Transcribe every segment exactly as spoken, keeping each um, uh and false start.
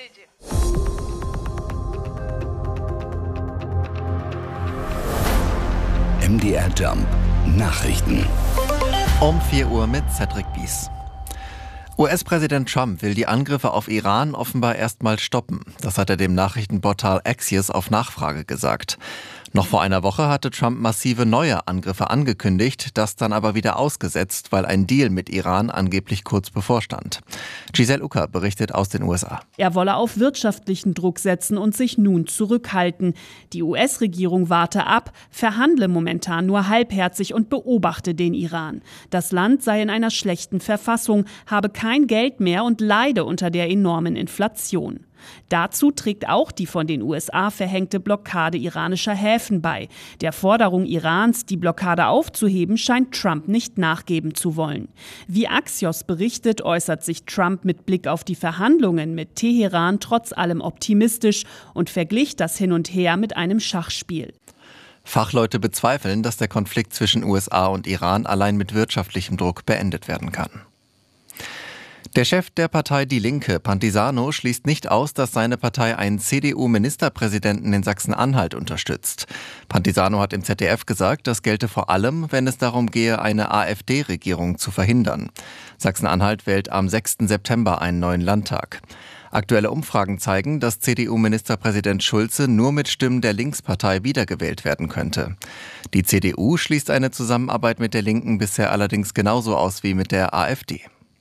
M D R Jump Nachrichten. Um vier Uhr mit Cedric Bies. U S-Präsident Trump will die Angriffe auf Iran offenbar erstmal stoppen. Das hat er dem Nachrichtenportal Axios auf Nachfrage gesagt. Noch vor einer Woche hatte Trump massive neue Angriffe angekündigt, das dann aber wieder ausgesetzt, weil ein Deal mit Iran angeblich kurz bevorstand. Giselle Ucker berichtet aus den U S A. Er wolle auf wirtschaftlichen Druck setzen und sich nun zurückhalten. Die U S-Regierung warte ab, verhandle momentan nur halbherzig und beobachte den Iran. Das Land sei in einer schlechten Verfassung, habe kein Geld mehr und leide unter der enormen Inflation. Dazu trägt auch die von den U S A verhängte Blockade iranischer Häfen bei. Der Forderung Irans, die Blockade aufzuheben, scheint Trump nicht nachgeben zu wollen. Wie Axios berichtet, äußert sich Trump mit Blick auf die Verhandlungen mit Teheran trotz allem optimistisch und verglich das Hin und Her mit einem Schachspiel. Fachleute bezweifeln, dass der Konflikt zwischen U S A und Iran allein mit wirtschaftlichem Druck beendet werden kann. Der Chef der Partei Die Linke, Pantisano, schließt nicht aus, dass seine Partei einen C D U-Ministerpräsidenten in Sachsen-Anhalt unterstützt. Pantisano hat im Z D F gesagt, das gelte vor allem, wenn es darum gehe, eine AfD-Regierung zu verhindern. Sachsen-Anhalt wählt am sechsten September einen neuen Landtag. Aktuelle Umfragen zeigen, dass C D U-Ministerpräsident Schulze nur mit Stimmen der Linkspartei wiedergewählt werden könnte. Die C D U schließt eine Zusammenarbeit mit der Linken bisher allerdings genauso aus wie mit der AfD.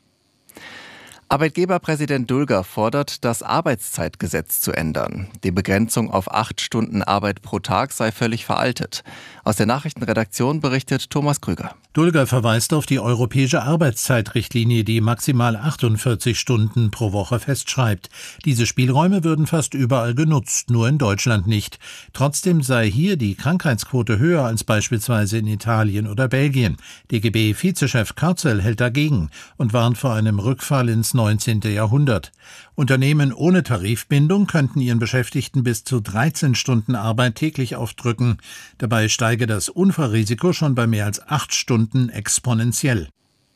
Arbeitgeberpräsident Dulger fordert, das Arbeitszeitgesetz zu ändern. Die Begrenzung auf acht Stunden Arbeit pro Tag sei völlig veraltet. Aus der Nachrichtenredaktion berichtet Thomas Krüger. Dulger verweist auf die europäische Arbeitszeitrichtlinie, die maximal achtundvierzig Stunden pro Woche festschreibt. Diese Spielräume würden fast überall genutzt, nur in Deutschland nicht. Trotzdem sei hier die Krankheitsquote höher als beispielsweise in Italien oder Belgien. D G B-Vizechef Karzel hält dagegen und warnt vor einem Rückfall ins neunzehnten Jahrhundert. Unternehmen ohne Tarifbindung könnten ihren Beschäftigten bis zu dreizehn Stunden Arbeit täglich aufdrücken. Dabei steige das Unfallrisiko schon bei mehr als acht Stunden exponentiell.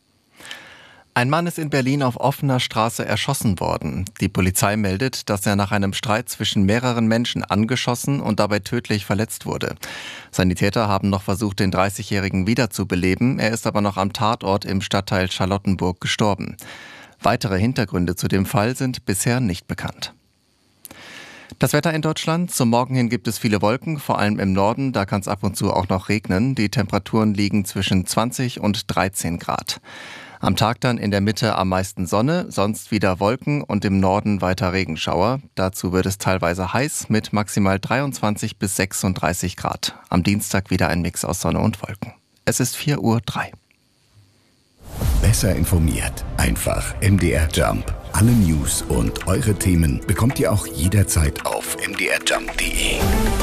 Ein Mann ist in Berlin auf offener Straße erschossen worden. Die Polizei meldet, dass er nach einem Streit zwischen mehreren Menschen angeschossen und dabei tödlich verletzt wurde. Sanitäter haben noch versucht, den dreißigjährigen wiederzubeleben. Er ist aber noch am Tatort im Stadtteil Charlottenburg gestorben. Weitere Hintergründe zu dem Fall sind bisher nicht bekannt. Das Wetter in Deutschland. Zum Morgen hin gibt es viele Wolken, vor allem im Norden. Da kann es ab und zu auch noch regnen. Die Temperaturen liegen zwischen zwanzig und dreizehn Grad. Am Tag dann in der Mitte am meisten Sonne, sonst wieder Wolken und im Norden weiter Regenschauer. Dazu wird es teilweise heiß mit maximal dreiundzwanzig bis sechsunddreißig Grad. Am Dienstag wieder ein Mix aus Sonne und Wolken. Es ist vier Uhr drei. Besser informiert. Einfach M D R Jump. Alle News und eure Themen bekommt ihr auch jederzeit auf m d r jump punkt d e.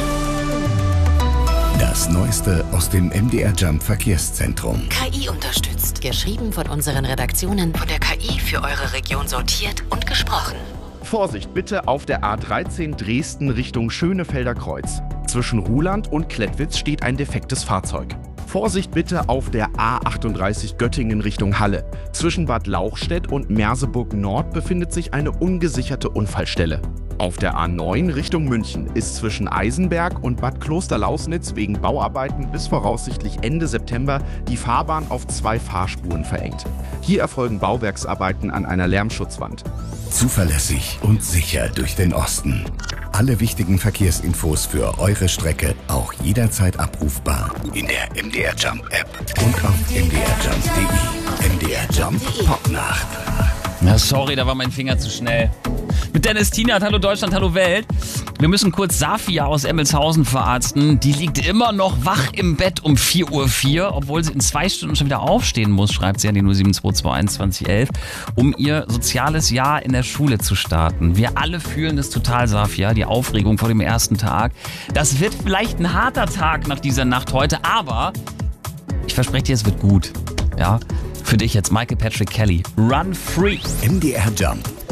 Das Neueste aus dem M D R Jump Verkehrszentrum. K I unterstützt. Geschrieben von unseren Redaktionen. Von der K I für eure Region sortiert und gesprochen. Vorsicht bitte auf der A dreizehn Dresden Richtung Schönefelder Kreuz. Zwischen Ruhland und Klettwitz steht ein defektes Fahrzeug. Vorsicht bitte auf der A achtunddreißig Göttingen Richtung Halle. Zwischen Bad Lauchstädt und Merseburg Nord befindet sich eine ungesicherte Unfallstelle. Auf der A neun Richtung München ist zwischen Eisenberg und Bad Klosterlausnitz wegen Bauarbeiten bis voraussichtlich Ende September die Fahrbahn auf zwei Fahrspuren verengt. Hier erfolgen Bauwerksarbeiten an einer Lärmschutzwand. Zuverlässig und sicher durch den Osten. Alle wichtigen Verkehrsinfos für eure Strecke auch jederzeit abrufbar in der M D R Jump App und auf m d r jump punkt d e. M D R Jump Popnacht. Na sorry, da war mein Finger zu schnell. Mit Dennis Tienert, hallo Deutschland, hallo Welt. Wir müssen kurz Safia aus Emmelshausen verarzten. Die liegt immer noch wach im Bett um vier Uhr vier, obwohl sie in zwei Stunden schon wieder aufstehen muss, schreibt sie an die null sieben zwei zwei eins zwanzig elf, um ihr soziales Jahr in der Schule zu starten. Wir alle fühlen es total, Safia, die Aufregung vor dem ersten Tag. Das wird vielleicht ein harter Tag nach dieser Nacht heute, aber ich verspreche dir, es wird gut. Ja, für dich jetzt Michael Patrick Kelly. Run Free. M D R Jump.